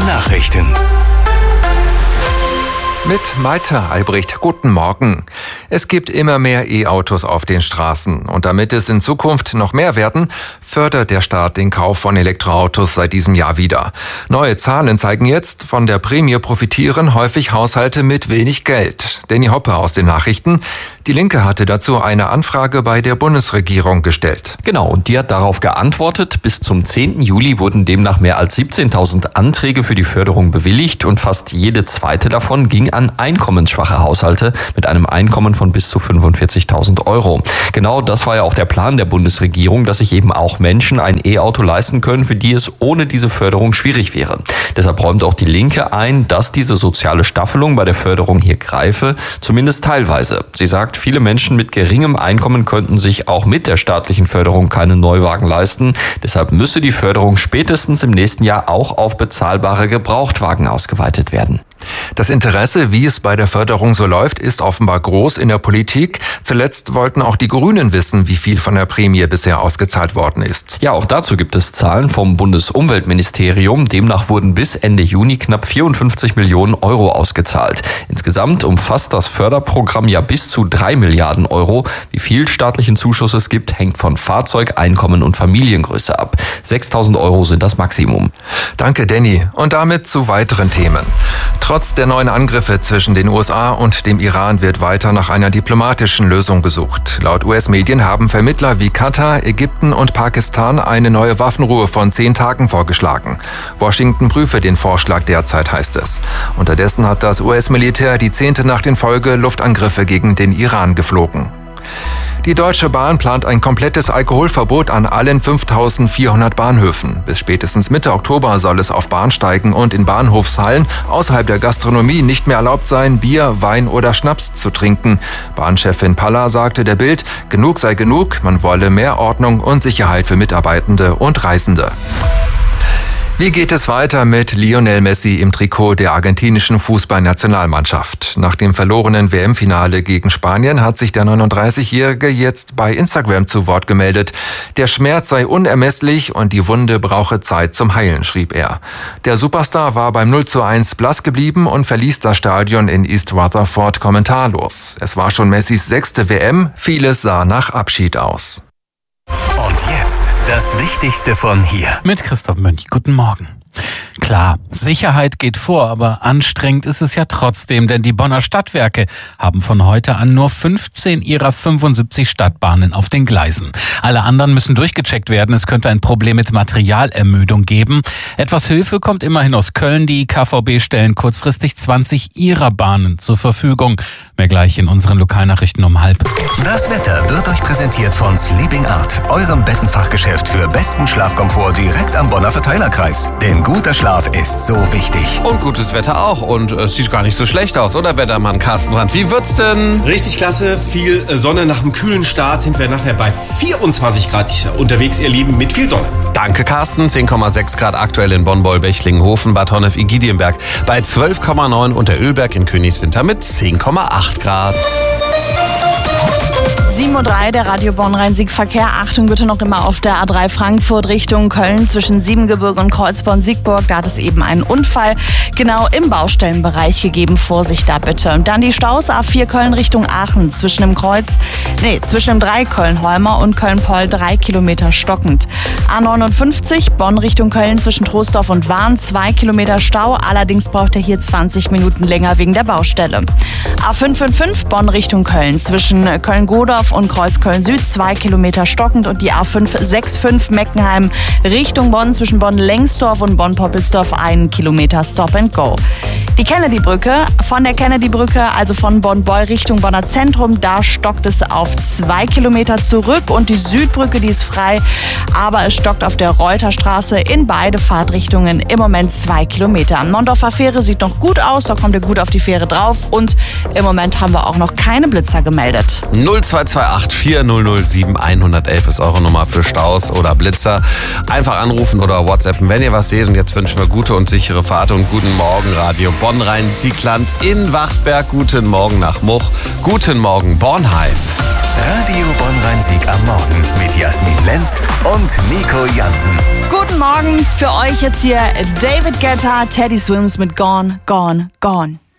Nachrichten. Mit Maite Albrecht, guten Morgen. Es gibt immer mehr E-Autos auf den Straßen. Und damit es in Zukunft noch mehr werden, fördert der Staat den Kauf von Elektroautos seit diesem Jahr wieder. Neue Zahlen zeigen jetzt, von der Prämie profitieren häufig Haushalte mit wenig Geld. Danny Hoppe aus den Nachrichten. Die Linke hatte dazu eine Anfrage bei der Bundesregierung gestellt. Genau, und die hat darauf geantwortet. Bis zum 10. Juli wurden demnach mehr als 17.000 Anträge für die Förderung bewilligt und fast jede zweite davon ging an einkommensschwache Haushalte mit einem Einkommen von bis zu 45.000 Euro. Genau das war ja auch der Plan der Bundesregierung, dass sich eben auch Menschen ein E-Auto leisten können, für die es ohne diese Förderung schwierig wäre. Deshalb räumt auch die Linke ein, dass diese soziale Staffelung bei der Förderung hier greife, zumindest teilweise. Sie sagt, viele Menschen mit geringem Einkommen könnten sich auch mit der staatlichen Förderung keine Neuwagen leisten. Deshalb müsse die Förderung spätestens im nächsten Jahr auch auf bezahlbare Gebrauchtwagen ausgeweitet werden. Das Interesse, wie es bei der Förderung so läuft, ist offenbar groß in der Politik. Zuletzt wollten auch die Grünen wissen, wie viel von der Prämie bisher ausgezahlt worden ist. Ja, auch dazu gibt es Zahlen vom Bundesumweltministerium. Demnach wurden bis Ende Juni knapp 54 Millionen Euro ausgezahlt. Insgesamt umfasst das Förderprogramm ja bis zu 3 Milliarden Euro. Wie viel staatlichen Zuschuss es gibt, hängt von Fahrzeug, Einkommen und Familiengröße ab. 6.000 Euro sind das Maximum. Danke, Danny. Und damit zu weiteren Themen. Trotz der neuen Angriffe zwischen den USA und dem Iran wird weiter nach einer diplomatischen Lösung gesucht. Laut US-Medien haben Vermittler wie Katar, Ägypten und Pakistan eine neue Waffenruhe von 10 Tagen vorgeschlagen. Washington prüfe den Vorschlag derzeit, heißt es. Unterdessen hat das US-Militär die 10. Nacht in Folge Luftangriffe gegen den Iran geflogen. Die Deutsche Bahn plant ein komplettes Alkoholverbot an allen 5.400 Bahnhöfen. Bis spätestens Mitte Oktober soll es auf Bahnsteigen und in Bahnhofshallen außerhalb der Gastronomie nicht mehr erlaubt sein, Bier, Wein oder Schnaps zu trinken. Bahnchefin Palla sagte der Bild, genug sei genug, man wolle mehr Ordnung und Sicherheit für Mitarbeitende und Reisende. Wie geht es weiter mit Lionel Messi im Trikot der argentinischen Fußballnationalmannschaft? Nach dem verlorenen WM-Finale gegen Spanien hat sich der 39-Jährige jetzt bei Instagram zu Wort gemeldet. Der Schmerz sei unermesslich und die Wunde brauche Zeit zum Heilen, schrieb er. Der Superstar war beim 0:1 blass geblieben und verließ das Stadion in East Rutherford kommentarlos. Es war schon Messis 6. WM, vieles sah nach Abschied aus. Und jetzt das Wichtigste von hier. Mit Christoph Mönch. Guten Morgen. Klar, Sicherheit geht vor, aber anstrengend ist es ja trotzdem, denn die Bonner Stadtwerke haben von heute an nur 15 ihrer 75 Stadtbahnen auf den Gleisen. Alle anderen müssen durchgecheckt werden. Es könnte ein Problem mit Materialermüdung geben. Etwas Hilfe kommt immerhin aus Köln. Die KVB stellen kurzfristig 20 ihrer Bahnen zur Verfügung. Mehr gleich in unseren Lokalnachrichten um 12:30. Das Wetter wird euch präsentiert von Sleeping Art, eurem Bettenfachgeschäft für besten Schlafkomfort direkt am Bonner Verteilerkreis. Denn guter Schlaf ist so wichtig. Und gutes Wetter auch. Und es sieht gar nicht so schlecht aus, oder Wettermann Carsten Brandt? Wie wird's denn? Richtig klasse. Viel Sonne. Nach einem kühlen Start sind wir nachher bei 24 Grad unterwegs, ihr Lieben, mit viel Sonne. Danke, Carsten. 10,6 Grad aktuell in Bonn, Boll-Bechlingen-Hofen, Bad Honnef, Igidienberg. Bei 12,9 und der Ölberg in Königswinter mit 10,8 Grad. 7:03 Uhr, der Radio Bonn-Rhein-Sieg-Verkehr. Achtung bitte noch immer auf der A3 Frankfurt Richtung Köln zwischen Siebengebirge und Kreuzborn-Siegburg. Da hat es eben einen Unfall genau im Baustellenbereich gegeben. Vorsicht da bitte. Und dann die Staus A4 Köln Richtung Aachen zwischen dem Drei Köln-Holmer und Köln-Poll 3 Kilometer stockend. A59 Bonn Richtung Köln zwischen Troisdorf und Wahn 2 Kilometer Stau. Allerdings braucht er hier 20 Minuten länger wegen der Baustelle. A555 Bonn Richtung Köln zwischen Köln-Godorf und Kreuzköln-Süd 2 Kilometer stockend und die A565 Meckenheim Richtung Bonn zwischen Bonn-Lengsdorf und Bonn-Poppelsdorf 1 Kilometer Stop and Go. Die Kennedy-Brücke, von der Kennedy-Brücke, also von Bonn-Boll Richtung Bonner Zentrum, da stockt es auf 2 Kilometer zurück und die Südbrücke, die ist frei, aber es stockt auf der Reuterstraße in beide Fahrtrichtungen im Moment 2 Kilometer. Mondorfer Fähre sieht noch gut aus, da kommt ihr gut auf die Fähre drauf und im Moment haben wir auch noch keine Blitzer gemeldet. 0228 4007 111 ist eure Nummer für Staus oder Blitzer. Einfach anrufen oder WhatsAppen, wenn ihr was seht. Und jetzt wünschen wir gute und sichere Fahrt und guten Morgen, Radio Bonn. Bonn-Rhein-Siegland, in Wachtberg guten Morgen nach Much, guten Morgen Bornheim. Radio Bonn-Rhein-Sieg am Morgen mit Jasmin Lenz und Nico Jansen. Guten Morgen, für euch jetzt hier David Guetta, Teddy Swims mit Gone, Gone, Gone.